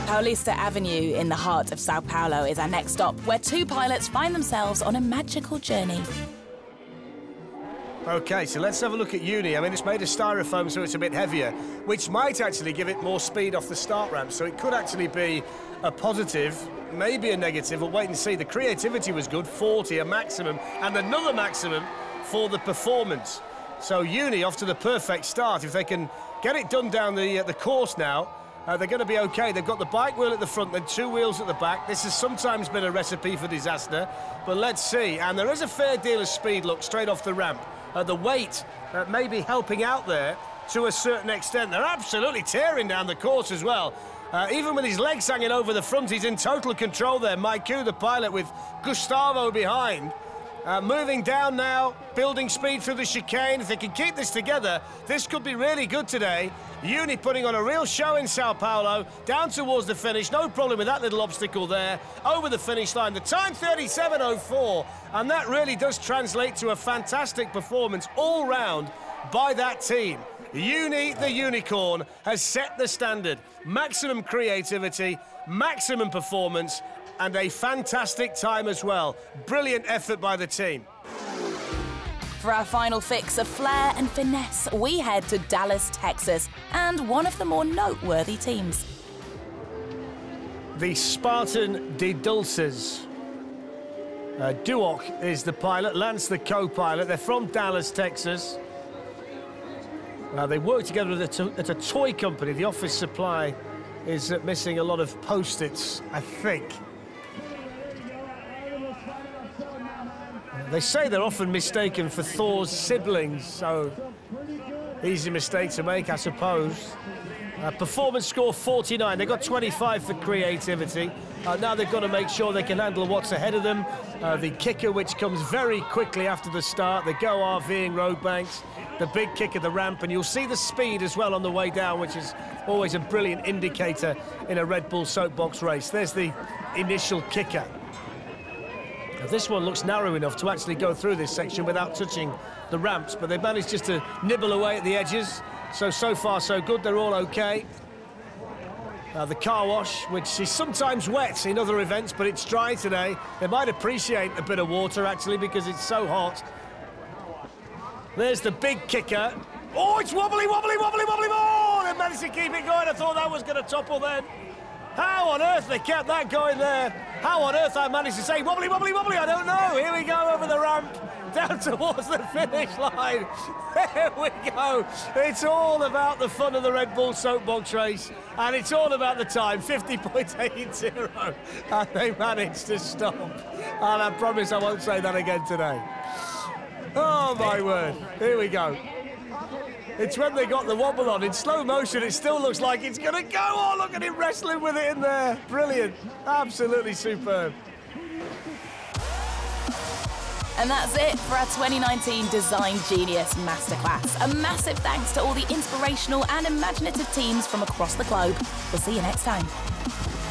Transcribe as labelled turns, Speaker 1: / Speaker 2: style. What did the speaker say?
Speaker 1: Paulista Avenue in the heart of Sao Paulo is our next stop, where two pilots find themselves on a magical journey.
Speaker 2: OK, so let's have a look at Uni. I mean, it's made of styrofoam, so it's a bit heavier, which might actually give it more speed off the start ramp. So it could actually be a positive, maybe a negative. We'll wait and see. The creativity was good, 40, a maximum, and another maximum for the performance. So Uni off to the perfect start. If they can get it done down the course now, they're going to be OK. They've got the bike wheel at the front, then two wheels at the back. This has sometimes been a recipe for disaster, but let's see. And there is a fair deal of speed, look, straight off the ramp. The weight may be helping out there to a certain extent. They're absolutely tearing down the course as well. Even with his legs hanging over the front, he's in total control there. Maiku, the pilot, with Gustavo behind. Moving down now, building speed through the chicane. If they can keep this together, this could be really good today. Uni putting on a real show in Sao Paulo, down towards the finish. No problem with that little obstacle there. Over the finish line, the time 37.04, and that really does translate to a fantastic performance all round by that team. Uni, the unicorn, has set the standard. Maximum creativity, maximum performance, and a fantastic time as well. Brilliant effort by the team.
Speaker 1: For our final fix of flair and finesse, we head to Dallas, Texas, and one of the more noteworthy teams.
Speaker 2: The Spartan de Dulces. Duoc is the pilot, Lance the co-pilot. They're from Dallas, Texas. They work together at a toy company. The office supply is missing a lot of Post-its, I think. They say they're often mistaken for Thor's siblings, so easy mistake to make, I suppose. Performance score 49. They've got 25 for creativity. Now they've got to make sure they can handle what's ahead of them. The kicker, which comes very quickly after the start. The go RVing road banks, the big kick of the ramp, and you'll see the speed as well on the way down, which is always a brilliant indicator in a Red Bull soapbox race. There's the initial kicker. Now, this one looks narrow enough to actually go through this section without touching the ramps, but they've managed just to nibble away at the edges. So far, so good. They're all OK. The car wash, which is sometimes wet in other events, but it's dry today. They might appreciate a bit of water, actually, because it's so hot. There's the big kicker. Oh, it's wobbly, wobbly, wobbly, wobbly. Oh, they managed to keep it going. I thought that was going to topple then. How on earth they kept that going there? How on earth I managed to say wobbly, wobbly, wobbly? I don't know. Here we go over the ramp, down towards the finish line. There we go. It's all about the fun of the Red Bull soapbox race, and it's all about the time, 50.80. And they managed to stop. And I promise I won't say that again today. Oh, my word. Here we go. It's when they got the wobble on. In slow motion, it still looks like it's going to go. Oh, look at him wrestling with it in there. Brilliant. Absolutely superb.
Speaker 1: And that's it for our 2019 Design Genius Masterclass. A massive thanks to all the inspirational and imaginative teams from across the globe. We'll see you next time.